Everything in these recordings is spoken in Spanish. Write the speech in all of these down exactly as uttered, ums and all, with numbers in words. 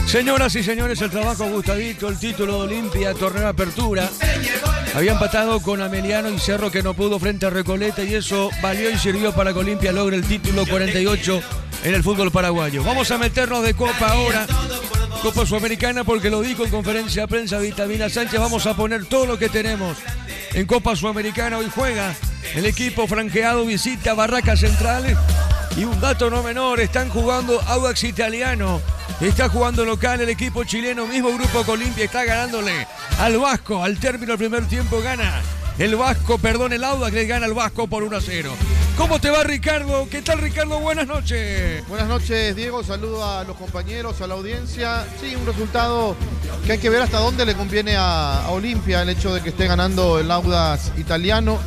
Señoras y señores, el trabajo Gustavito, el título de Olimpia, torneo de apertura. Había empatado con Ameliano y Cerro, que no pudo frente a Recoleta, y eso valió y sirvió para que Olimpia logre el título cuarenta y ocho en el fútbol paraguayo. Vamos a meternos de Copa ahora, Copa Sudamericana, porque lo dijo en conferencia de prensa Vitamina Sánchez. Vamos a poner todo lo que tenemos en Copa Sudamericana. Hoy juega el equipo franqueado, visita Barracas Central. Y un dato no menor, están jugando Audax Italiano, está jugando local el equipo chileno, mismo grupo que Olimpia, está ganándole al Vasco. Al término del primer tiempo gana el Vasco, perdón, el Audax le gana al Vasco por uno a cero. ¿Cómo te va, Ricardo? ¿Qué tal, Ricardo? Buenas noches. Buenas noches, Diego. Saludo a los compañeros, a la audiencia. Sí, un resultado que hay que ver hasta dónde le conviene a, a Olimpia el hecho de que esté ganando el Audax Italiano,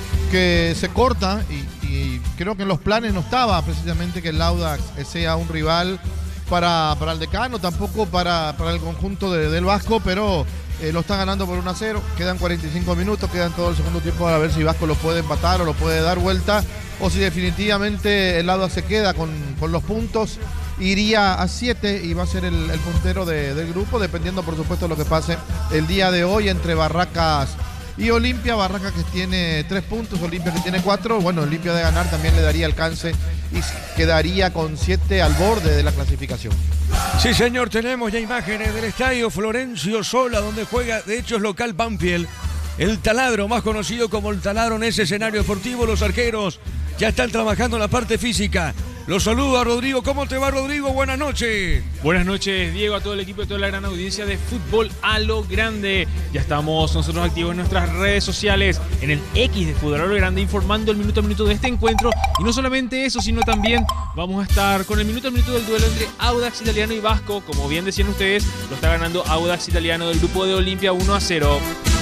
que se corta y Y creo que en los planes no estaba precisamente que el Audax sea un rival para, para el decano, tampoco para, para el conjunto de, del Vasco, pero eh, lo está ganando por uno a cero. Quedan cuarenta y cinco minutos, quedan todo el segundo tiempo para ver si Vasco lo puede empatar o lo puede dar vuelta, o si definitivamente el Audax se queda con, con los puntos. Iría a siete y va a ser el, el puntero de, del grupo, dependiendo por supuesto de lo que pase el día de hoy entre Barracas y Olimpia. Barracas que tiene tres puntos, Olimpia que tiene cuatro. Bueno, Olimpia de ganar también le daría alcance y quedaría con siete al borde de la clasificación. Sí, señor, tenemos ya imágenes del estadio Florencio Sola, donde juega, de hecho es local Banfield, el Taladro, más conocido como el Taladro en ese escenario deportivo. Los arqueros ya están trabajando en la parte física. Los saludo a Rodrigo. ¿Cómo te va, Rodrigo? Buenas noches. Buenas noches, Diego, a todo el equipo y a toda la gran audiencia de Fútbol a lo Grande. Ya estamos nosotros activos en nuestras redes sociales, en el X de Fútbol a lo Grande, informando el minuto a minuto de este encuentro. Y no solamente eso, sino también vamos a estar con el minuto a minuto del duelo entre Audax Italiano y Vasco. Como bien decían ustedes, lo está ganando Audax Italiano del grupo de Olimpia uno a cero.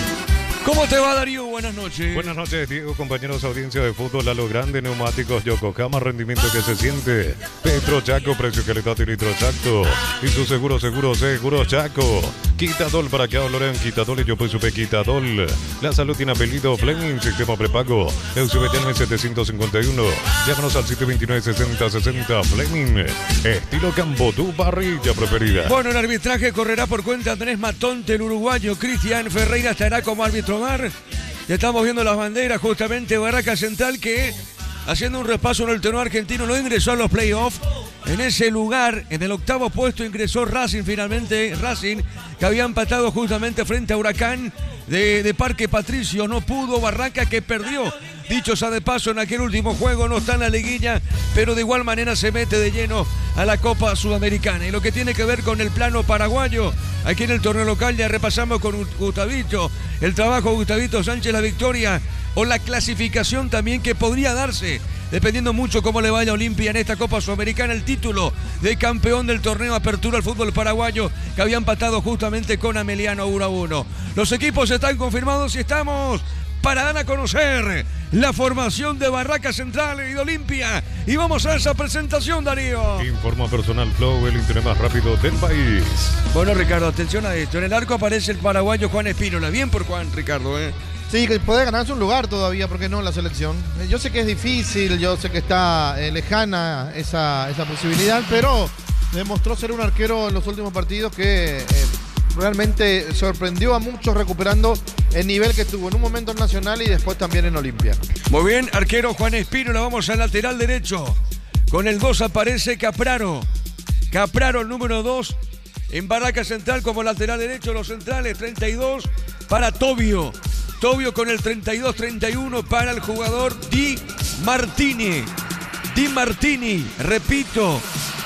¿Cómo te va, Darío? Buenas noches. Buenas noches, Diego, compañeros, audiencia de Fútbol a lo Grande. Neumáticos Yokohama, rendimiento que se siente. Petro Chaco, precio, calidad y litro exacto. Y su seguro, seguro, seguro Chaco. Quitadol, para que hablen Quitadol y yo pues supe Quitadol. La salud tiene apellido Fleming, sistema prepago. El S B T N setecientos cincuenta y uno. Llámanos al siete dos nueve, sesenta sesenta. Fleming, estilo Cambotú, parrilla preferida. Bueno, el arbitraje correrá por cuenta de Andrés Matonte, el uruguayo. Cristian Ferreira estará como árbitro mar. Ya estamos viendo las banderas, justamente Barracas Central, que haciendo un repaso en el torneo argentino no ingresó a los playoffs. En ese lugar, en el octavo puesto, ingresó Racing finalmente. Racing, que había empatado justamente frente a Huracán de, de Parque Patricio. No pudo. Barracas, que perdió, dicho sea de paso, en aquel último juego. No está en la liguilla, pero de igual manera se mete de lleno a la Copa Sudamericana. Y lo que tiene que ver con el plano paraguayo, aquí en el torneo local ya repasamos con Gustavito el trabajo de Gustavito Sánchez, la victoria o la clasificación también que podría darse, dependiendo mucho cómo le vaya a Olimpia en esta Copa Sudamericana, el título de campeón del torneo Apertura al fútbol paraguayo, que había empatado justamente con Ameliano uno a uno. Los equipos están confirmados y estamos para dar a conocer la formación de Barracas Central y de Olimpia. Y vamos a esa presentación, Darío. Informa Personal Flow, el internet más rápido del país. Bueno, Ricardo, atención a esto. En el arco aparece el paraguayo Juan Espínola. Bien por Juan, Ricardo, ¿eh? Sí, que puede ganarse un lugar todavía, ¿por qué no? En la selección. Yo sé que es difícil, yo sé que está eh, lejana esa, esa posibilidad, pero demostró ser un arquero en los últimos partidos que eh, realmente sorprendió a muchos recuperando el nivel que tuvo en un momento en Nacional y después también en Olimpia. Muy bien, arquero Juan Espínola. Vamos al lateral derecho. Con el dos aparece Capraro. Capraro, el número dos, en Barracas Central como lateral derecho. Los centrales, treinta y dos para Tobio. Tobio con el treinta y dos treinta y uno para el jugador Di Martini. Di Martini, repito.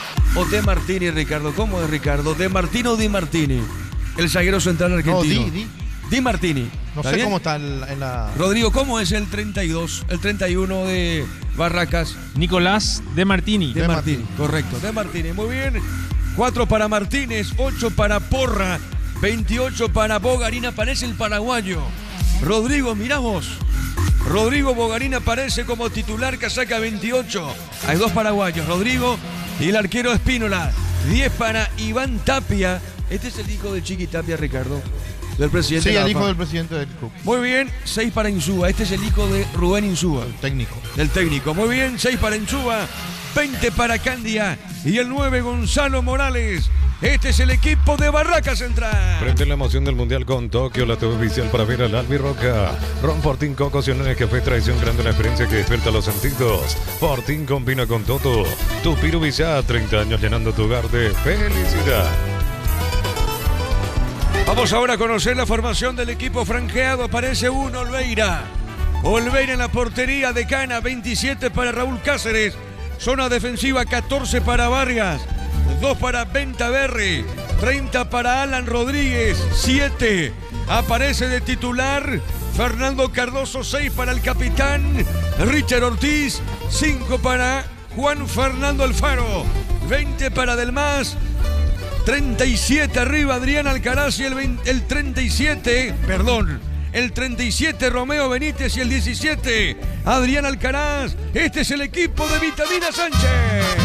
O De Martini, Ricardo. ¿Cómo es, Ricardo? ¿De Martino o Di Martini? El zaguero central argentino. No, Di, Di. Di Martini. No sé bien? Cómo está en la, en la... Rodrigo, ¿cómo es el treinta y dos, el treinta y uno de Barracas? Nicolás De Martini. De, de Martini, Martini, correcto. De Martini, muy bien. cuatro para Martínez, ocho para Porra, veintiocho para Bogarín. Aparece el paraguayo Rodrigo, mirá vos. Rodrigo Bogarín aparece como titular, casaca veintiocho. Hay dos paraguayos, Rodrigo y el arquero Espínola. diez para Iván Tapia. Este es el hijo de Chiqui Tapia, Ricardo. Del presidente. Sí, de el la hijo AFA. del presidente del club. Muy bien, seis para Insúa. Este es el hijo de Rubén Insúa. El técnico. Del técnico. Muy bien, seis para Insúa. veinte para Candia y el nueve Gonzalo Morales. Este es el equipo de Barraca Central. Frente a la emoción del Mundial con Tokio, la T V oficial para ver al Albirroca. Ron Fortín Coco, Sionales Café, tradición grande, una experiencia que despierta los sentidos. Fortín combina con todo. Tu Piru Villa, treinta años llenando tu hogar de felicidad. Vamos ahora a conocer la formación del equipo franjeado. Aparece uno, Olveira. Olveira en la portería de Cana, veintisiete para Raúl Cáceres. Zona defensiva, catorce para Vargas. dos para Ventaverri, treinta para Alan Rodríguez, siete. Aparece de titular Fernando Cardoso, seis para el capitán Richard Ortiz, cinco para Juan Fernando Alfaro, veinte para Delmas, treinta y siete arriba Adrián Alcaraz y el, veinte, el treinta y siete, perdón, el treinta y siete Romeo Benítez y el diecisiete Adrián Alcaraz. Este es el equipo de Vitamina Sánchez.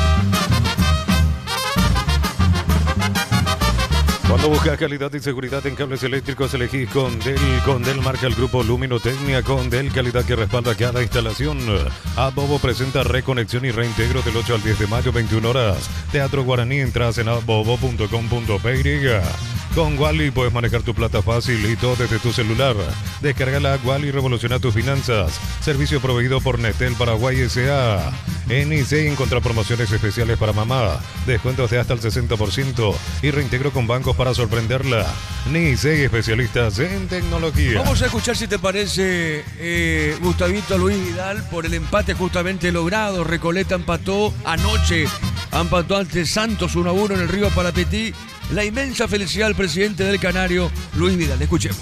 Cuando buscas calidad y seguridad en cables eléctricos, elegís Condel. Condel marca el grupo Luminotecnia. Condel, calidad que respalda cada instalación. Abobo presenta Reconexión y Reintegro del ocho al diez de mayo, veintiuna horas. Teatro Guaraní, entras en abobo punto com punto p y. Con Wally puedes manejar tu plata fácil y todo desde tu celular. Descarga la Wally y revoluciona tus finanzas. Servicio proveído por Netel Paraguay S A. En I C E encontrá promociones especiales para mamá. Descuentos de hasta el sesenta por ciento y reintegro con bancos para sorprenderla. N I C E, especialistas en tecnología. Vamos a escuchar si te parece, eh, Gustavito, a Luis Vidal por el empate justamente logrado. Recoleta empató anoche, empató ante Santos uno a uno en el Río Parapetí. La inmensa felicidad del presidente del Canario, Luis Vidal. Escuchemos.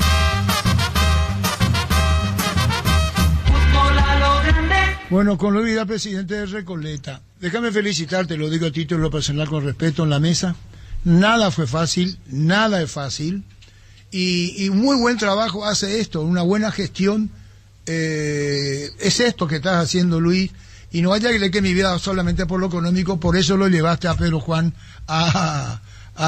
Bueno, con Luis Vidal, presidente de Recoleta, déjame felicitarte, lo digo a título personal con respeto en la mesa. Nada fue fácil, nada es fácil, y, y muy buen trabajo hace esto, una buena gestión, eh, es esto que estás haciendo, Luis, y no vaya a creer que mi vida solamente por lo económico, por eso lo llevaste a Pedro Juan, a,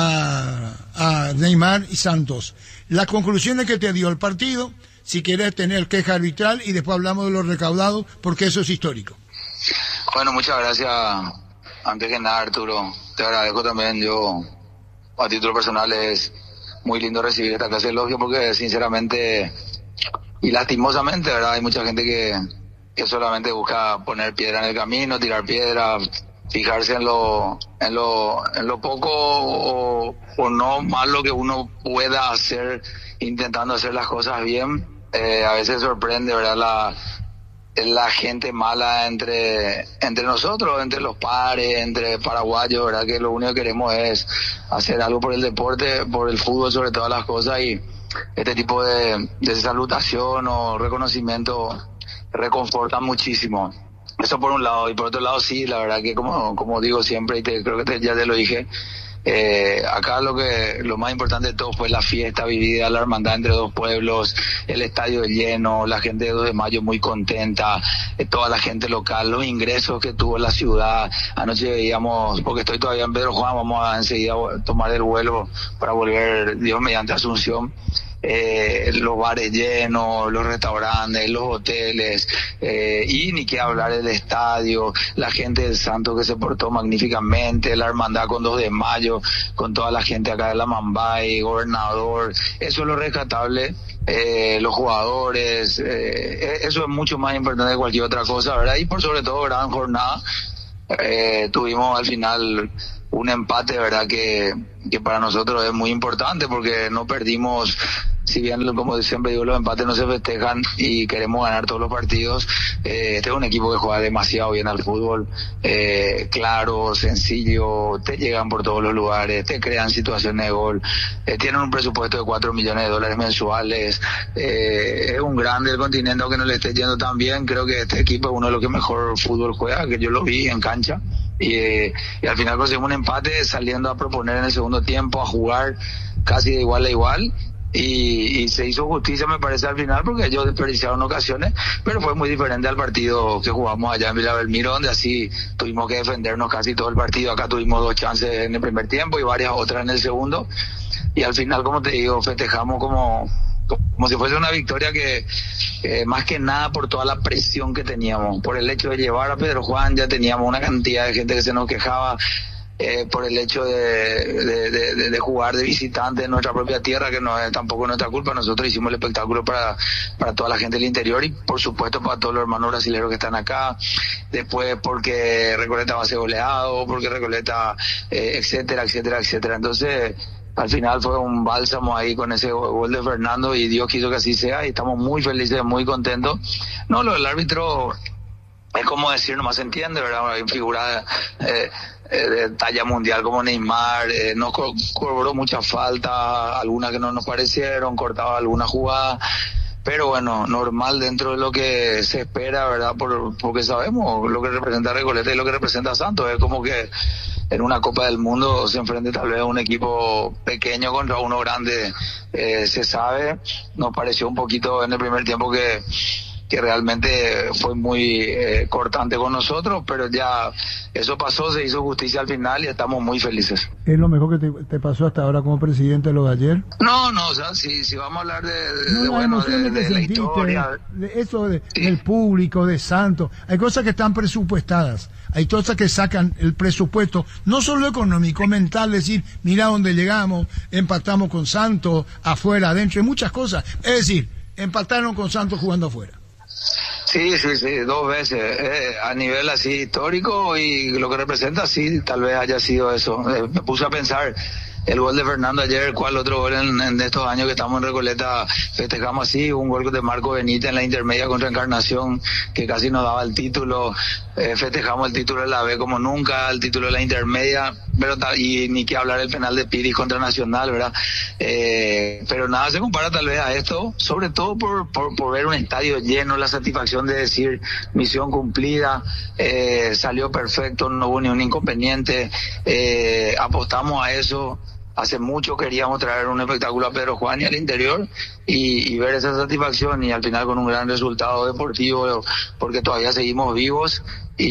a, a Neymar y Santos. Las conclusiones que te dio el partido, si quieres tener queja arbitral, y después hablamos de los recaudados, porque eso es histórico. Bueno, muchas gracias. Antes que nada, Arturo, te agradezco también. Yo, a título personal, es muy lindo recibir esta clase de elogio porque, sinceramente y lastimosamente, ¿verdad? Hay mucha gente que, que solamente busca poner piedra en el camino, tirar piedra, fijarse en lo, en lo, en lo poco o, o no malo que uno pueda hacer intentando hacer las cosas bien. Eh, a veces sorprende, ¿verdad? La, la gente mala entre entre nosotros, entre los pares, entre paraguayos, ¿verdad? Que lo único que queremos es hacer algo por el deporte, por el fútbol sobre todas las cosas, y este tipo de, de salutación o reconocimiento reconforta muchísimo. Eso por un lado, y por otro lado sí, la verdad que como como digo siempre, y te, creo que te, ya te lo dije, Eh, acá lo que lo más importante de todo fue la fiesta vivida, la hermandad entre dos pueblos, el estadio lleno, la gente de dos de mayo muy contenta, eh, toda la gente local, los ingresos que tuvo la ciudad. Anoche veíamos, porque estoy todavía en Pedro Juan, vamos a enseguida tomar el vuelo para volver, Dios mediante, Asunción. Eh, los bares llenos, los restaurantes, los hoteles, eh, y ni qué hablar del estadio, la gente del Santo que se portó magníficamente, la hermandad con dos de mayo, con toda la gente acá de la Mambay, gobernador, eso es lo rescatable. Eh, los jugadores, eh, eso es mucho más importante que cualquier otra cosa, ¿verdad? Y por sobre todo, gran jornada. Eh, tuvimos al final un empate, ¿verdad? Que, que para nosotros es muy importante porque no perdimos, si bien como siempre digo, los empates no se festejan y queremos ganar todos los partidos. Eh, este es un equipo que juega demasiado bien al fútbol, eh, claro, sencillo, te llegan por todos los lugares, te crean situaciones de gol, eh, tienen un presupuesto de cuatro millones de dólares mensuales, eh, es un grande del continente, aunque no le esté yendo tan bien. Creo que este equipo es uno de los que mejor fútbol juega, que yo lo vi en cancha. Y, eh, y al final conseguimos un empate saliendo a proponer en el segundo tiempo, a jugar casi de igual a igual, y, y se hizo justicia, me parece, al final, porque ellos desperdiciaron ocasiones, pero fue muy diferente al partido que jugamos allá en Villa Belmiro, donde así tuvimos que defendernos casi todo el partido. Acá tuvimos dos chances en el primer tiempo y varias otras en el segundo, y al final, como te digo, festejamos como como si fuese una victoria que, eh, más que nada por toda la presión que teníamos, por el hecho de llevar a Pedro Juan, ya teníamos una cantidad de gente que se nos quejaba, eh, por el hecho de, de, de, de jugar de visitante en nuestra propia tierra, que no es tampoco nuestra culpa. Nosotros hicimos el espectáculo para, para toda la gente del interior y por supuesto para todos los hermanos brasileños que están acá. Después porque Recoleta va a ser goleado, porque Recoleta, eh, etcétera, etcétera, etcétera. Entonces, al final fue un bálsamo ahí con ese gol de Fernando y Dios quiso que así sea y estamos muy felices, muy contentos. No, lo del árbitro es como decir, nomás se entiende, ¿verdad? Hay figuras eh, eh, de talla mundial como Neymar, eh, nos co- cobró muchas faltas, algunas que no nos parecieron, cortaba alguna jugada. Pero bueno, normal dentro de lo que se espera, ¿verdad? Por, porque sabemos lo que representa Recoleta y lo que representa Santos. Es como que en una Copa del Mundo se enfrente tal vez a un equipo pequeño contra uno grande. Eh, se sabe, nos pareció un poquito en el primer tiempo que, que realmente fue muy eh, cortante con nosotros, pero ya eso pasó, se hizo justicia al final y estamos muy felices. ¿Es lo mejor que te, te pasó hasta ahora como presidente de los Ayer? No, no, o sea, si, si vamos a hablar de, de, No, de, las bueno, emociones de, que de la sentiste, historia. de eso de, Sí. del público, de Santos. Hay cosas que están presupuestadas, hay cosas que sacan el presupuesto, no solo económico, mental, decir, mira dónde llegamos, empatamos con Santos, afuera, adentro, hay muchas cosas. Es decir, empataron con Santos jugando afuera. Sí, sí, sí, dos veces, eh, a nivel así histórico y lo que representa, sí, tal vez haya sido eso. Eh, me puse a pensar, el gol de Fernando ayer, ¿cuál otro gol en, en estos años que estamos en Recoleta festejamos así? Un gol de Marco Benítez en la intermedia contra Encarnación, que casi nos daba el título. Eh, festejamos el título de la B como nunca, el título de la intermedia, pero tal, y ni que hablar el penal de Piris contra Nacional, ¿verdad? Eh, pero nada se compara tal vez a esto, sobre todo por, por, por ver un estadio lleno, la satisfacción de decir misión cumplida, eh, salió perfecto, no hubo ni un inconveniente, eh, apostamos a eso. Hace mucho queríamos traer un espectáculo a Pedro Juan y al interior y, y ver esa satisfacción y al final con un gran resultado deportivo porque todavía seguimos vivos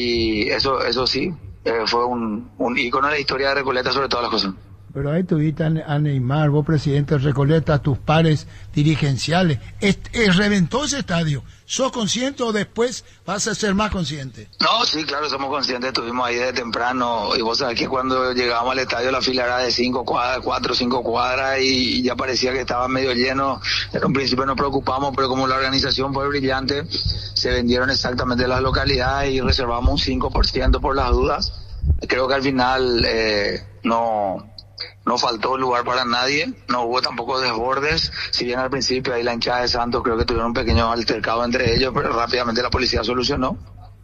y eso eso sí, eh, fue un, un ícono de la historia de Recoleta sobre todas las cosas. Pero ahí tuviste a Neymar, vos presidente de Recoleta, tus pares dirigenciales. Est- eh, reventó ese estadio. ¿Sos consciente o después vas a ser más consciente? No, sí, claro, somos conscientes, estuvimos ahí desde temprano y vos sabés que cuando llegábamos al estadio la fila era de cinco cuadras, cuatro o cinco cuadras y, y ya parecía que estaba medio lleno. En un principio nos preocupamos, pero como la organización fue brillante, se vendieron exactamente las localidades y reservamos un cinco por ciento por las dudas. Creo que al final eh, no... No faltó lugar para nadie, no hubo tampoco desbordes, si bien al principio ahí la hinchada de Santos creo que tuvieron un pequeño altercado entre ellos, pero rápidamente la policía solucionó.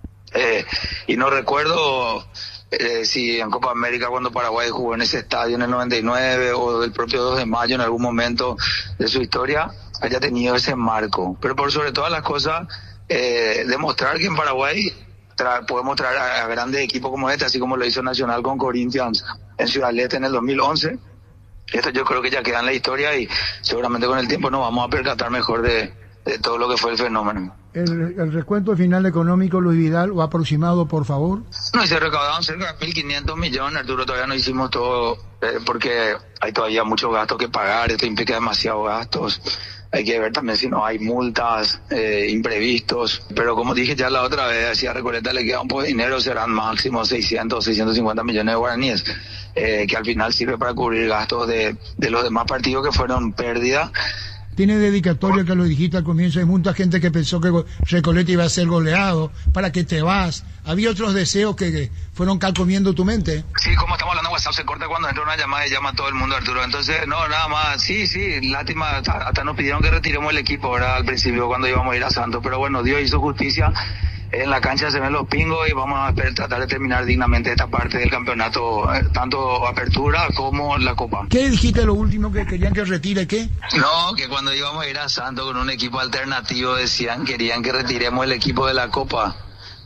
Eh, y no recuerdo eh, si en Copa América cuando Paraguay jugó en ese estadio en el noventa y nueve o el propio dos de mayo en algún momento de su historia haya tenido ese marco. Pero por sobre todas las cosas, eh, demostrar que en Paraguay tra- podemos traer a, a grandes equipos como este, así como lo hizo Nacional con Corinthians en Ciudad del Este en el dos mil once. Esto yo creo que ya queda en la historia y seguramente con el tiempo nos vamos a percatar mejor de, de todo lo que fue el fenómeno. El, el recuento final económico, Luis Vidal, o aproximado, por favor. No, y se recaudaron cerca de mil quinientos millones, Arturo, todavía no hicimos todo eh, porque hay todavía muchos gastos que pagar, esto implica demasiados gastos. Hay que ver también si no hay multas, eh, imprevistos. Pero como dije ya la otra vez, si a Recoleta le queda un poco de dinero, serán máximo seiscientos, seiscientos cincuenta millones de guaraníes, eh, que al final sirve para cubrir gastos de, de los demás partidos que fueron pérdida. Tiene dedicatoria que lo dijiste al comienzo. Hay mucha gente que pensó que Recoleta iba a ser goleado. ¿Para qué te vas? Había otros deseos que, que fueron calcomiendo tu mente. Sí, como estamos hablando de WhatsApp, se corta cuando entra una llamada y llama a todo el mundo, Arturo. Entonces, no, nada más. Sí, sí, lástima. Hasta, hasta nos pidieron que retiremos el equipo, ¿verdad? Al principio, cuando íbamos a ir a Santos. Pero bueno, Dios hizo justicia. En la cancha se ven los pingos y vamos a tratar de terminar dignamente esta parte del campeonato, tanto apertura como la Copa. ¿Qué dijiste lo último que querían que retire? ¿Qué? No, que cuando íbamos a ir a Santos con un equipo alternativo decían, querían que retiremos el equipo de la Copa,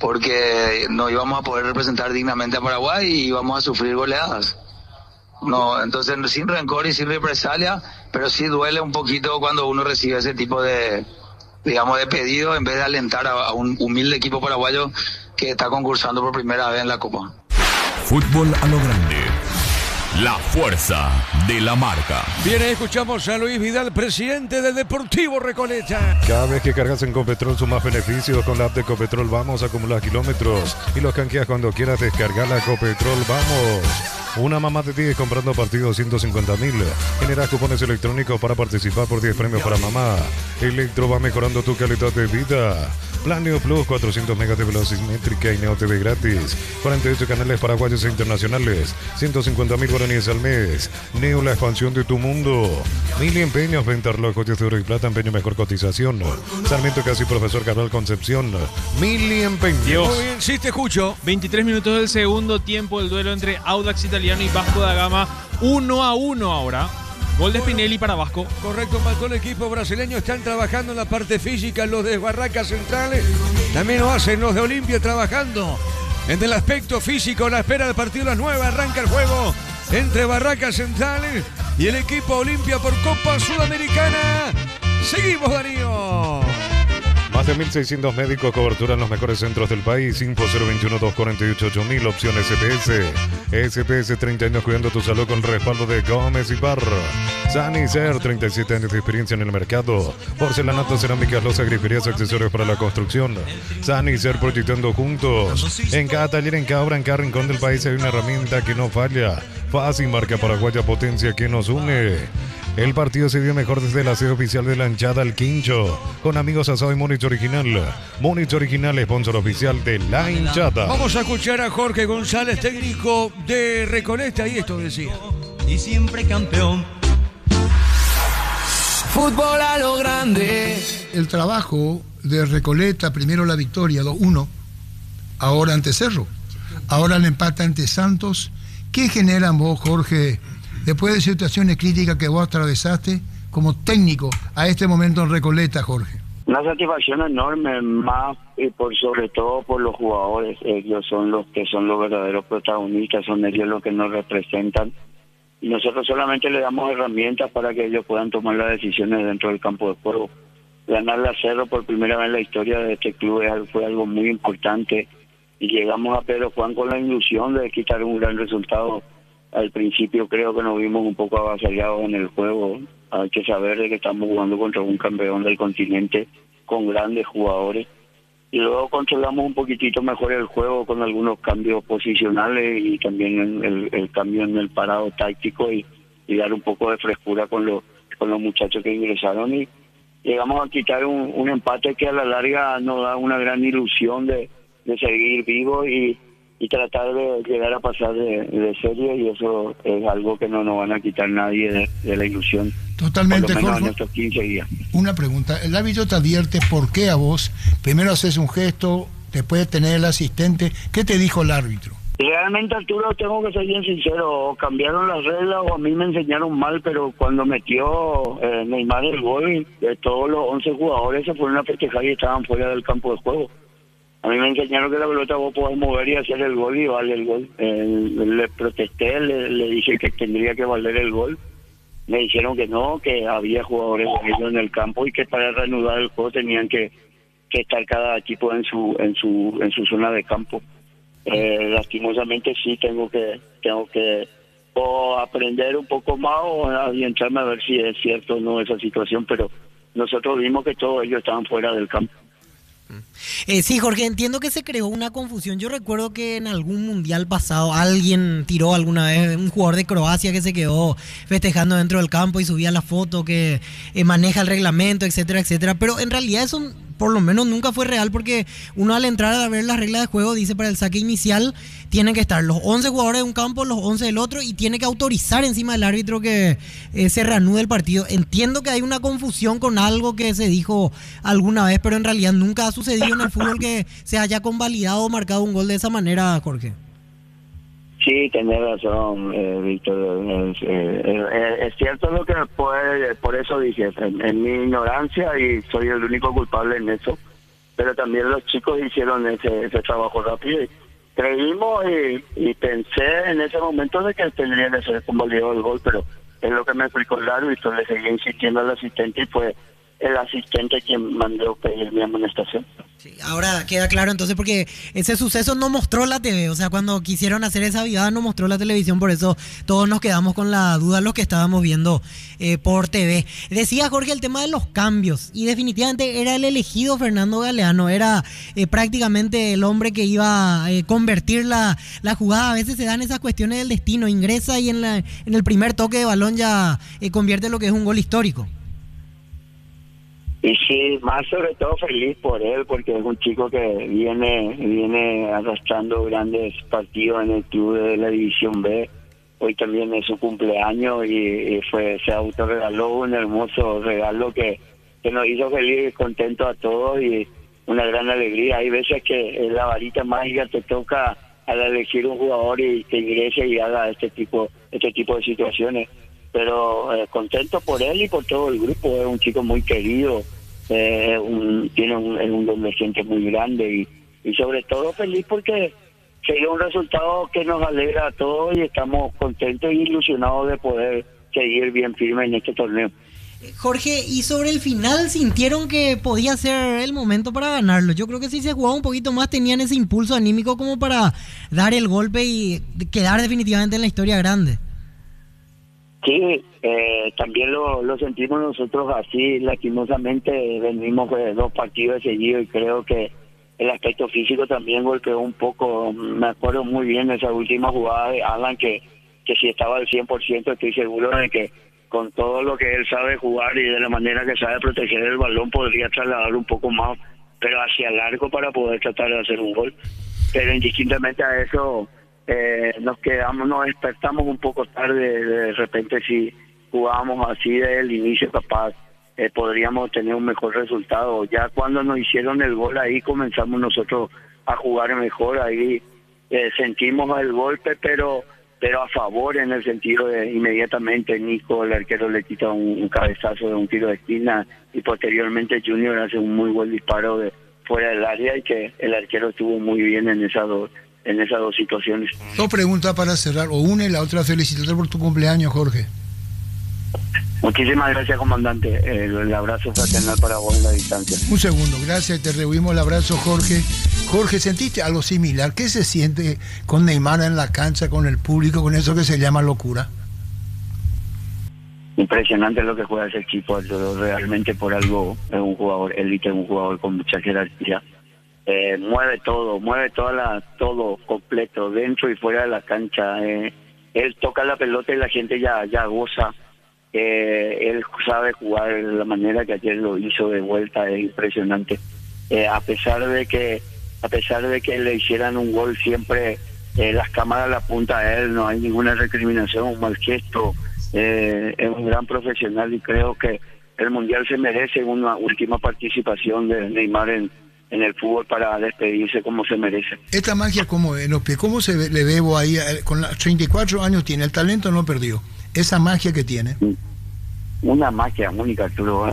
porque no íbamos a poder representar dignamente a Paraguay y íbamos a sufrir goleadas. No, entonces sin rencor y sin represalia, pero sí duele un poquito cuando uno recibe ese tipo de... digamos, de pedido, en vez de alentar a, a un humilde equipo paraguayo que está concursando por primera vez en la Copa. Fútbol a lo grande. La fuerza de la marca. Bien, escuchamos a Luis Vidal, presidente del Deportivo Recoleta. Cada vez que cargas en Copetrol sumas beneficios. Con la app de Copetrol Vamos a acumular kilómetros y los canjeas cuando quieras. Descargar la Copetrol Vamos. Una mamá de diez comprando partidos ciento cincuenta mil. Generas cupones electrónicos para participar por diez premios para mamá. Electro va mejorando tu calidad de vida. Plan Neo Plus, cuatrocientos megas de velocidad simétrica y Neo T V gratis. cuarenta y ocho canales paraguayos e internacionales. ciento cincuenta mil guaraníes al mes. Neo, la expansión de tu mundo. Mil empeños, venta relojes de oro y plata, empeño mejor cotización. Sarmiento Casi, Profesor Cabral Concepción. Mil empeños. Dios. Muy bien, sí te escucho. veintitrés minutos del segundo tiempo, el duelo entre Audax Italiano y Vasco da Gama. uno a uno ahora. Gol de Spinelli para Vasco. Correcto, empató el equipo brasileño. Están trabajando en la parte física los de Barracas Centrales. También lo hacen los de Olimpia trabajando en el aspecto físico. La espera del partido a las nueve. Arranca el juego entre Barracas Centrales y el equipo Olimpia por Copa Sudamericana. Seguimos, Darío. Más de mil seiscientos médicos, cobertura en los mejores centros del país. Info cero veintiuno, doscientos cuarenta y ocho, ocho mil. Opción S P S. S P S, treinta años cuidando tu salud con el respaldo de Gómez y Parra. Sanicer, treinta y siete años de experiencia en el mercado. Porcelanato, cerámicas, loza, griferías, accesorios para la construcción. Sanicer, proyectando juntos. En cada taller, en cada obra, en cada rincón del país hay una herramienta que no falla. Fácil, marca paraguaya, potencia que nos une. El partido se dio mejor desde la sede oficial de la hinchada al Quincho. Con amigos asado y Múnich Original. Múnich Original, sponsor oficial de la hinchada. Vamos a escuchar a Jorge González, técnico de Recoleta, y esto decía. Y siempre campeón. Fútbol a lo grande. El trabajo de Recoleta, primero la victoria, dos uno. Ahora ante Cerro. Ahora el empate ante Santos. ¿Qué generan vos, Jorge, después de situaciones críticas que vos atravesaste como técnico a este momento en Recoleta, Jorge? Una satisfacción enorme, más y por sobre todo por los jugadores. Ellos son los que son los verdaderos protagonistas, son ellos los que nos representan. Y nosotros solamente le damos herramientas para que ellos puedan tomar las decisiones dentro del campo de juego. Ganarle a Cerro por primera vez en la historia de este club fue algo muy importante. Y llegamos a Pedro Juan con la ilusión de quitar un gran resultado. Al principio creo que nos vimos un poco avasallados en el juego. Hay que saber de que estamos jugando contra un campeón del continente con grandes jugadores. Y luego controlamos un poquitito mejor el juego con algunos cambios posicionales y también el, el, el cambio en el parado táctico y, y dar un poco de frescura con los, con los muchachos que ingresaron. Y llegamos a quitar un, un empate que a la larga nos da una gran ilusión de de seguir vivo y, y tratar de llegar a pasar de, de serie, y eso es algo que no nos van a quitar nadie de, de la ilusión. Totalmente, por lo menos Jorge. en estos quince días. Una pregunta, el árbitro te advierte por qué a vos, primero haces un gesto, después tener el asistente, ¿qué te dijo el árbitro? Realmente, Arturo, tengo que ser bien sincero, o cambiaron las reglas o a mí me enseñaron mal, pero cuando metió eh, Neymar el gol, de todos los once jugadores se fueron a festejar y estaban fuera del campo de juego. A mí me enseñaron que la pelota vos podés mover y hacer el gol y vale el gol. Eh, le protesté, le, le dije que tendría que valer el gol. Me dijeron que no, que había jugadores en el campo y que para reanudar el juego tenían que, que estar cada equipo en su en su en su zona de campo. Eh, lastimosamente sí tengo que tengo que o aprender un poco más o adentrarme a ver si es cierto o no esa situación, pero nosotros vimos que todos ellos estaban fuera del campo. Eh, sí, Jorge, entiendo que se creó una confusión. Yo recuerdo que en algún mundial pasado alguien tiró alguna vez, un jugador de Croacia que se quedó festejando dentro del campo y subía la foto que eh, maneja el reglamento, etcétera, etcétera. Pero en realidad eso por lo menos nunca fue real, porque uno al entrar a ver las reglas de juego dice para el saque inicial tienen que estar los once jugadores de un campo, los once del otro, y tiene que autorizar encima del árbitro que eh, se reanude el partido. Entiendo que hay una confusión con algo que se dijo alguna vez, pero en realidad nunca ha sucedido en el fútbol que se haya convalidado o marcado un gol de esa manera, Jorge. Sí, tenés razón, eh, Víctor. Es, eh, eh, es cierto lo que puede, por eso dije, en, en mi ignorancia, y soy el único culpable en eso, pero también los chicos hicieron ese, ese trabajo rápido. Y creímos y, y pensé en ese momento de que tendría que ser convalidado el gol, pero es lo que me explicó el árbitro. Le seguí insistiendo al asistente y fue el asistente quien mandó pedir mi amonestación. Sí, ahora queda claro entonces porque ese suceso no mostró la T V, o sea, cuando quisieron hacer esa avivada no mostró la televisión, por eso todos nos quedamos con la duda los que estábamos viendo eh, por T V. Decía Jorge el tema de los cambios y definitivamente era el elegido Fernando Galeano, era eh, prácticamente el hombre que iba a eh, convertir la, la jugada. A veces se dan esas cuestiones del destino, ingresa y en, la, en el primer toque de balón ya eh, convierte lo que es un gol histórico. Y sí, más sobre todo feliz por él, porque es un chico que viene viene arrastrando grandes partidos en el club de la División B. Hoy también es su cumpleaños y, y fue se autorregaló un hermoso regalo que, que nos hizo feliz y contento a todos y una gran alegría. Hay veces que la varita mágica te toca al elegir un jugador y que ingrese y haga este tipo este tipo de situaciones. Pero eh, contento por él y por todo el grupo. Es un chico muy querido, eh, un, tiene un, un don de gente muy grande y, y sobre todo feliz porque sería un resultado que nos alegra a todos y estamos contentos e ilusionados de poder seguir bien firme en este torneo. Jorge, y sobre el final, ¿sintieron que podía ser el momento para ganarlo? Yo creo que si se jugaba un poquito más tenían ese impulso anímico como para dar el golpe y quedar definitivamente en la historia grande. Sí, eh, también lo, lo sentimos nosotros así. Lastimosamente venimos de dos partidos seguidos y creo que el aspecto físico también golpeó un poco. Me acuerdo muy bien de esa última jugada de Alan que, que si estaba al cien por ciento estoy seguro de que con todo lo que él sabe jugar y de la manera que sabe proteger el balón podría trasladar un poco más, pero hacia el arco para poder tratar de hacer un gol. Pero indistintamente a eso eh, nos quedamos, nos despertamos un poco tarde. De repente si jugábamos así desde el inicio capaz eh, podríamos tener un mejor resultado. Ya cuando nos hicieron el gol ahí comenzamos nosotros a jugar mejor, ahí eh, sentimos el golpe pero pero a favor en el sentido de inmediatamente Nico, el arquero, le quita un, un cabezazo de un tiro de esquina y posteriormente Junior hace un muy buen disparo de fuera del área y que el arquero estuvo muy bien en esas dos en esas dos situaciones. Dos preguntas para cerrar, o una y la otra. Felicitarte por tu cumpleaños, Jorge. Muchísimas gracias, comandante. El, el abrazo fraternal para vos en la distancia. Un segundo, gracias, te rehuimos el abrazo, Jorge. Jorge, ¿sentiste algo similar? ¿Qué se siente con Neymar en la cancha, con el público, con eso que se llama locura? Impresionante lo que juega ese equipo, realmente por algo es un jugador élite, un jugador con mucha jerarquía. Eh, mueve todo, mueve toda la, todo completo, dentro y fuera de la cancha. Eh, él toca la pelota y la gente ya, ya goza. Eh, él sabe jugar de la manera que ayer lo hizo de vuelta, es impresionante. Eh, a pesar de que a pesar de que le hicieran un gol siempre eh, las cámaras la apuntan a él, no hay ninguna recriminación, un mal gesto. Eh, es un gran profesional y creo que el Mundial se merece una última participación de Neymar en, en el fútbol para despedirse como se merece. Esta magia, ¿cómo es? ¿Cómo se ve, le veo ahí? Con los treinta y cuatro años tiene, el talento no perdió. Esa magia que tiene. Una magia única, Arturo.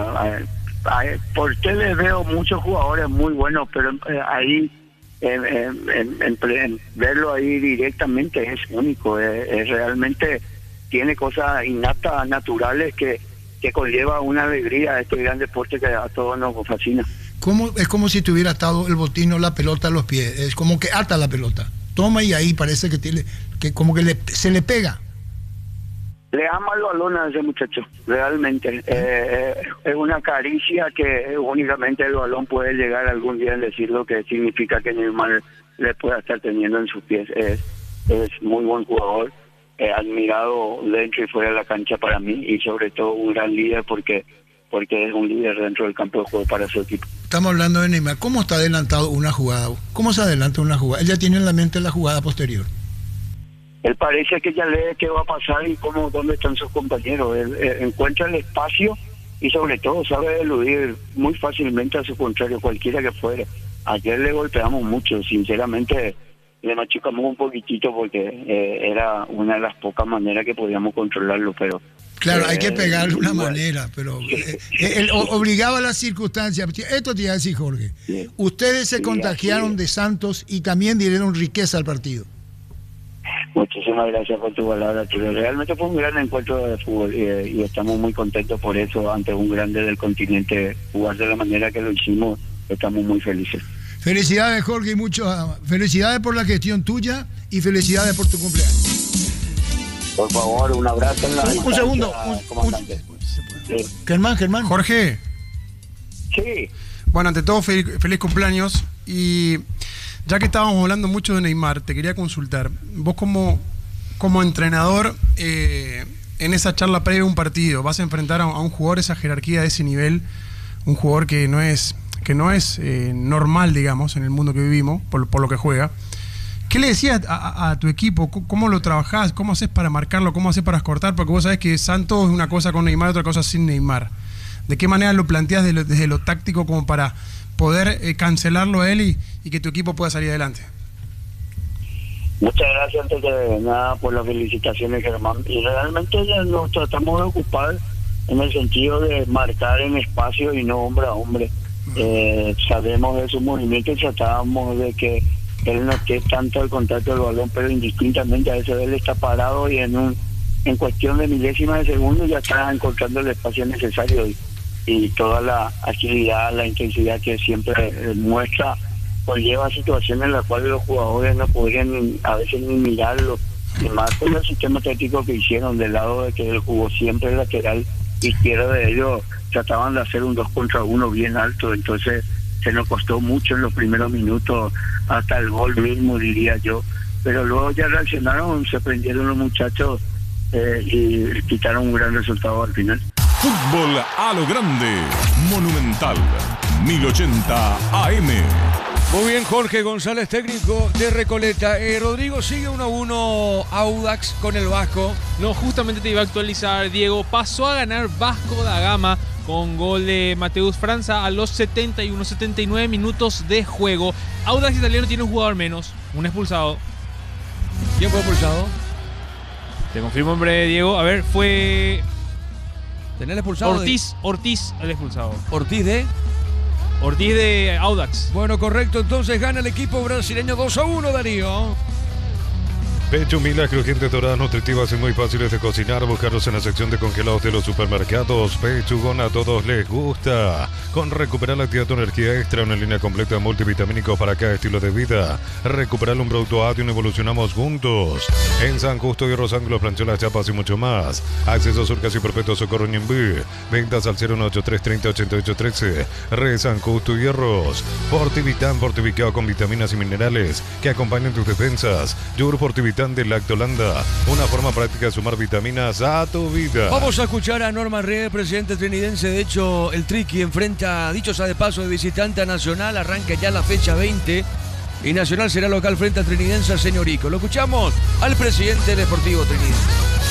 Por tele veo muchos jugadores muy buenos, pero eh, ahí en, en, en, en verlo ahí directamente es único. Es, es realmente tiene cosas innatas, naturales que, que conlleva una alegría a este gran deporte que a todos nos fascina. ¿Cómo? Es como si tuviera atado el botín o la pelota a los pies. Es como que ata la pelota. Toma y ahí parece que tiene, que como que le, se le pega. Le ama el balón a ese muchacho, realmente. Eh, es una caricia que únicamente el balón puede llegar algún día a decir lo que significa que Neymar le pueda estar teniendo en sus pies. Es, es muy buen jugador, eh, admirado dentro y fuera de la cancha para mí y sobre todo un gran líder porque porque es un líder dentro del campo de juego para su equipo. Estamos hablando de Neymar. ¿Cómo está adelantado una jugada? ¿Cómo se adelanta una jugada? Él ya tiene en la mente la jugada posterior. Él parece que ya lee qué va a pasar y cómo, dónde están sus compañeros. Él, él encuentra el espacio y sobre todo sabe eludir muy fácilmente a su contrario, cualquiera que fuera. Ayer le golpeamos mucho, sinceramente le machucamos un poquitito porque eh, era una de las pocas maneras que podíamos controlarlo, pero... Claro, eh, hay que pegarle de una igual. manera, pero eh, él obligaba a las circunstancias. Esto te iba a decir, Jorge. Sí. Ustedes se sí, contagiaron de Santos y también dieron riqueza al partido. Muchísimas Muchísimas gracias por tu palabra, Arturo. Realmente fue un gran encuentro de fútbol y, y estamos muy contentos por eso, ante un grande del continente, jugar de la manera que lo hicimos, estamos muy felices. Felicidades, Jorge, y mucho, felicidades por la gestión tuya y felicidades por tu cumpleaños. Por favor, un abrazo en la Un, un segundo, un, comandante. un, sí. Germán, Germán. Jorge. Sí. Bueno, ante todo, feliz, feliz cumpleaños. Y ya que estábamos hablando mucho de Neymar, te quería consultar. Vos como, como entrenador, eh, en esa charla previa a un partido, vas a enfrentar a, a un jugador de esa jerarquía, de ese nivel, un jugador que no es, que no es eh, normal, digamos, en el mundo que vivimos, por, por lo que juega. ¿Qué le decías a, a, a tu equipo? ¿Cómo lo trabajás? ¿Cómo haces para marcarlo? ¿Cómo haces para cortar? Porque vos sabés que Santos es una cosa con Neymar, otra cosa sin Neymar. ¿De qué manera lo planteas de lo, desde lo táctico como para poder eh, cancelarlo a él y, y que tu equipo pueda salir adelante? Muchas gracias antes de nada por las felicitaciones, Germán. Y realmente ya nos tratamos de ocupar en el sentido de marcar en espacio y no hombre a hombre. Eh, sabemos de su movimiento y tratábamos de que él no esté tanto al contacto del balón, pero indistintamente a veces él está parado y en un en cuestión de milésimas de segundo ya está encontrando el espacio necesario y, y toda la agilidad, la intensidad que siempre eh, muestra, conlleva situaciones en las cuales los jugadores no podrían a veces ni mirarlo, y más con el sistema táctico que hicieron del lado de que él jugó siempre el lateral izquierdo de ellos, trataban de hacer un dos contra uno bien alto, entonces se nos costó mucho en los primeros minutos, hasta el gol mismo, diría yo. Pero luego ya reaccionaron, se prendieron los muchachos eh, y quitaron un gran resultado al final. Fútbol a lo grande, Monumental, mil ochenta A M. Muy bien, Jorge González, técnico de Recoleta. Eh, Rodrigo, sigue uno a uno Audax con el Vasco. No, justamente te iba a actualizar, Diego. Pasó a ganar Vasco da Gama con gol de Mateus Franza a los setenta y uno, setenta y nueve minutos de juego. Audax Italiano tiene un jugador menos, un expulsado. ¿Quién fue expulsado? Te confirmo, hombre, Diego. A ver, fue... ¿Tenés el expulsado? Ortiz, de... Ortiz el expulsado. ¿Ortiz de...? Ortiz de Audax. Bueno, correcto, entonces gana el equipo brasileño dos a uno, Darío. Pecho Mila, crujientes, doradas, nutritivas y muy fáciles de cocinar. Buscarlos en la sección de congelados de los supermercados. Pechugón, a todos les gusta. Con recuperar la actividad, tu energía extra, una línea completa de multivitamínicos para cada estilo de vida. Recuperar un producto A D y evolucionamos juntos. En San Justo y Rosángulo, Plancholas, Chapas y mucho más. Acceso Surcas y Perpetuo Socorro Ñembí. Ventas al cero uno ocho tres treinta ochenta y ocho trece. Re San Justo y Hierros. Fortivitán, fortificado con vitaminas y minerales que acompañan tus defensas. Yur Fortivitán de Lactolanda, una forma práctica de sumar vitaminas a tu vida. Vamos a escuchar a Norman Reed, presidente trinidense. De hecho, el Triqui enfrenta, dicho sea de paso, de visitante a Nacional. Arranca ya la fecha veinte y Nacional será local frente a Trinidense a Señorico. Lo escuchamos al presidente Deportivo Trinidense.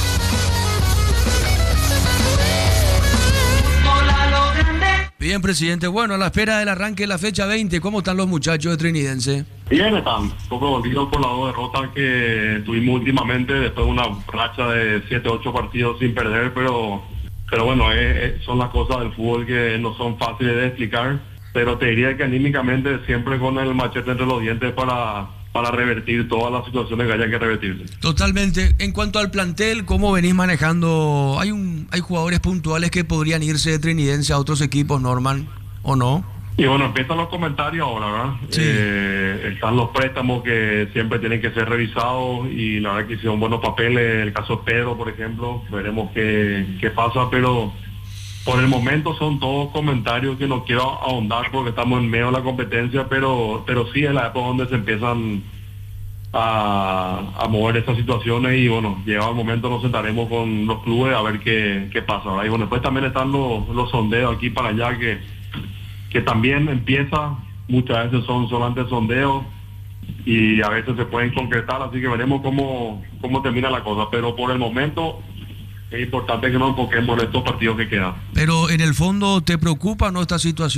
Bien, presidente. Bueno, a la espera del arranque de la fecha veinte, ¿cómo están los muchachos de Trinidense? Bien están, un poco dolidos por las dos derrotas que tuvimos últimamente, después de una racha de siete ocho partidos sin perder, pero pero bueno, eh, son las cosas del fútbol que no son fáciles de explicar, pero te diría que anímicamente siempre con el machete entre los dientes para, para revertir todas las situaciones que haya que revertirse. Totalmente. En cuanto al plantel, ¿cómo venís manejando? ¿Hay un hay jugadores puntuales que podrían irse de Trinidense a otros equipos, Norman, o no? Y bueno, empiezan los comentarios ahora, ¿verdad? Sí. Eh, están los préstamos que siempre tienen que ser revisados y la verdad que hicieron buenos papeles. El caso de Pedro, por ejemplo, veremos qué, qué pasa, pero por el momento son todos comentarios que no quiero ahondar porque estamos en medio de la competencia, pero pero sí es la época donde se empiezan a, a mover estas situaciones y bueno, llegado el momento nos sentaremos con los clubes a ver qué, qué pasa, ¿verdad? Y bueno, después también están los, los sondeos aquí para allá que que también empieza, muchas veces son solamente sondeos y a veces se pueden concretar, así que veremos cómo, cómo termina la cosa, pero por el momento es importante que nos enfoquemos en estos partidos que quedan. Pero en el fondo, ¿te preocupa no esta situación?